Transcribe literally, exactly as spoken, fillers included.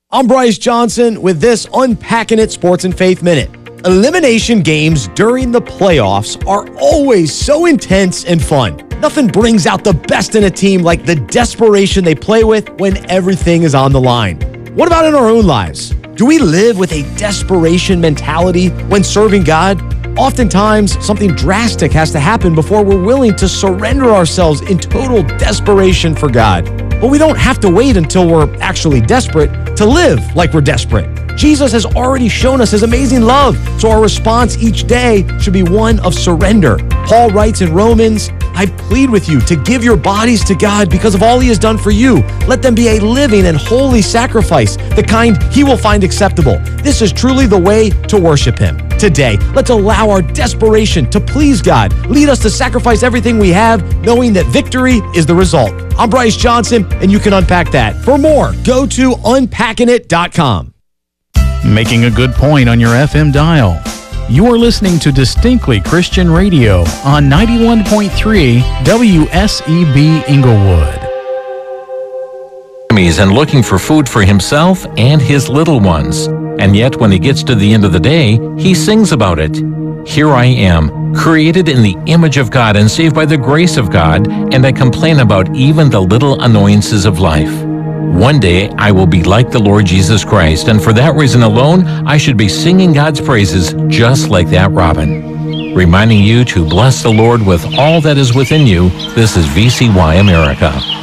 I'm Bryce Johnson with this Unpacking It Sports and Faith Minute. Elimination games during the playoffs are always so intense and fun. Nothing brings out the best in a team like the desperation they play with when everything is on the line. What about in our own lives? Do we live with a desperation mentality when serving God? Oftentimes, something drastic has to happen before we're willing to surrender ourselves in total desperation for God. But we don't have to wait until we're actually desperate to live like we're desperate. Jesus has already shown us his amazing love, so our response each day should be one of surrender. Paul writes in Romans, I plead with you to give your bodies to God because of all he has done for you. Let them be a living and holy sacrifice, the kind he will find acceptable. This is truly the way to worship him. Today, let's allow our desperation to please God. Lead us to sacrifice everything we have, knowing that victory is the result. I'm Bryce Johnson, and you can unpack that. For more, go to unpacking it dot com. Making a good point on your F M dial. You are listening to Distinctly Christian Radio on ninety-one point three W S E B Inglewood. And looking for food for himself and his little ones. And yet when he gets to the end of the day, he sings about it. Here I am, created in the image of God and saved by the grace of God, and I complain about even the little annoyances of life. One day I will be like the Lord Jesus Christ, and for that reason alone, I should be singing God's praises just like that robin. Reminding you to bless the Lord with all that is within you, this is V C Y America.